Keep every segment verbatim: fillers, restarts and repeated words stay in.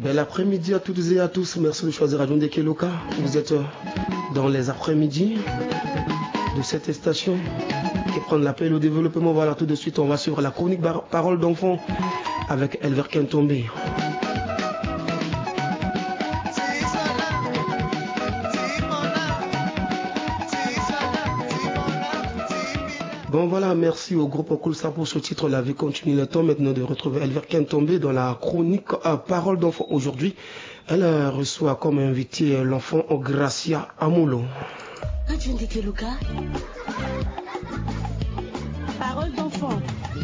Bel après-midi à toutes et à tous. Merci de choisir Radio Ndekeloka. Vous êtes dans les après-midi de cette station qui prend l'appel au développement. Voilà, tout de suite, on va suivre la chronique Parole d'enfant avec Elver Kentombe. Bon voilà, merci au groupe Okulsa pour ce titre. La vie continue. Le temps maintenant de retrouver Elver Kentombe dans la chronique euh, Parole d'enfant. Aujourd'hui, elle euh, reçoit comme invité euh, l'enfant Gracia Amolo. Radio Ndekeloka. Parole d'enfant.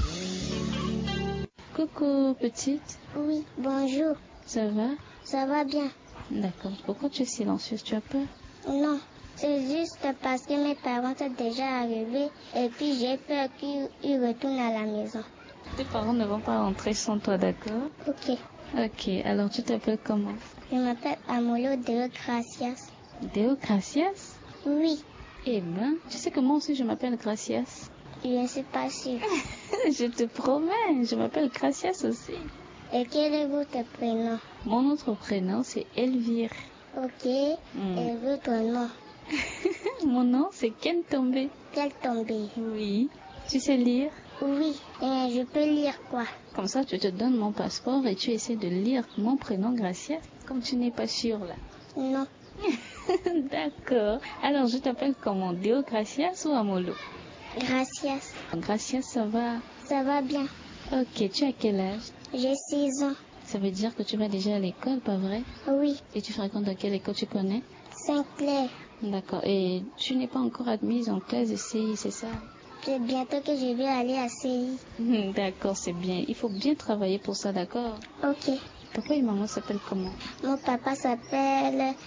Coucou petite. Oui, bonjour. Ça va? Ça va bien. D'accord. Pourquoi tu es silencieuse? Tu as peur? Non. C'est juste parce que mes parents sont déjà arrivés et puis j'ai peur qu'ils retournent à la maison. Tes parents ne vont pas rentrer sans toi, d'accord? Ok. Ok, alors tu t'appelles comment? Je m'appelle Amolo Deo Gracias. Deo Gracias? Oui. Eh ben, tu sais que moi aussi je m'appelle Gracias. Je ne suis pas sûre. Je te promets, je m'appelle Gracias aussi. Et quel est votre prénom? Mon autre prénom c'est Elvire. Ok. Mm. Et votre nom? Mon nom c'est Kentombe. Kentombe. Oui. Tu sais lire? Oui. Et je peux lire quoi? Comme ça, tu te donnes mon passeport et tu essaies de lire mon prénom Gracias. Comme tu n'es pas sûre là. Non. D'accord. Alors, je t'appelle comment? Deo Gracias ou Amolo? Gracias. Gracias, ça va? Ça va bien. Ok, tu as quel âge? J'ai six ans. Ça veut dire que tu vas déjà à l'école, pas vrai? Oui. Et tu fréquentes dans quelle école tu connais? Saint-Clair. D'accord. Et tu n'es pas encore admise en classe de C I, c'est ça? C'est bientôt que je vais aller à C I. D'accord, c'est bien. Il faut bien travailler pour ça, d'accord? Ok. Papa et maman s'appellent comment? Mon papa s'appelle